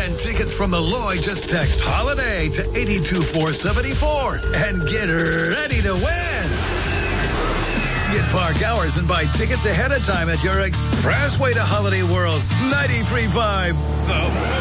And tickets from the Lloyd, just text HOLIDAY to 82474 and get ready to win. Get park hours and buy tickets ahead of time at your expressway to Holiday World's 93.5 The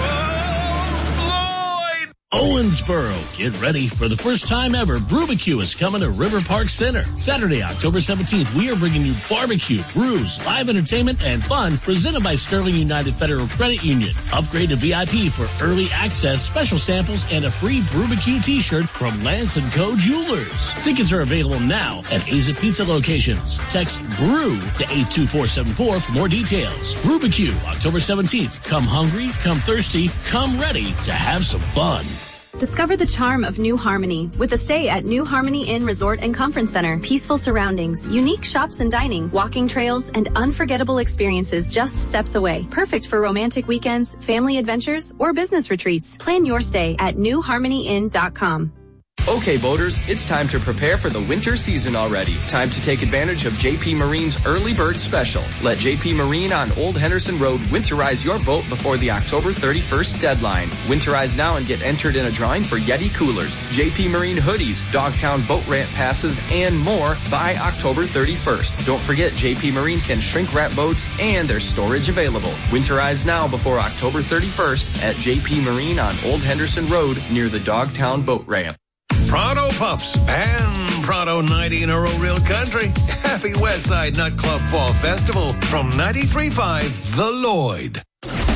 Lloyd. Owensboro, get ready for the first time ever. Brubacue is coming to River Park Center. Saturday, October 17th, we are bringing you barbecue, brews, live entertainment, and fun presented by Sterling United Federal Credit Union. Upgrade to VIP for early access, special samples, and a free Brubacue t-shirt from Lance & Co. Jewelers. Tickets are available now at Aza Pizza locations. Text BREW to 82474 for more details. Brubacue, October 17th. Come hungry, come thirsty, come ready to have some fun. Discover the charm of New Harmony with a stay at New Harmony Inn Resort and Conference Center. Peaceful surroundings, unique shops and dining, walking trails, and unforgettable experiences just steps away. Perfect for romantic weekends, family adventures, or business retreats. Plan your stay at newharmonyinn.com. Okay, boaters, it's time to prepare for the winter season already. Time to take advantage of JP Marine's Early Bird Special. Let JP Marine on Old Henderson Road winterize your boat before the October 31st deadline. Winterize now and get entered in a drawing for Yeti coolers, JP Marine hoodies, Dogtown boat ramp passes, and more by October 31st. Don't forget, JP Marine can shrink wrap boats and there's storage available. Winterize now before October 31st at JP Marine on Old Henderson Road near the Dogtown boat ramp. Pronto Pups and Pronto 90 in a row real country. Happy Westside Nut Club Fall Festival from 93.5 The Lloyd.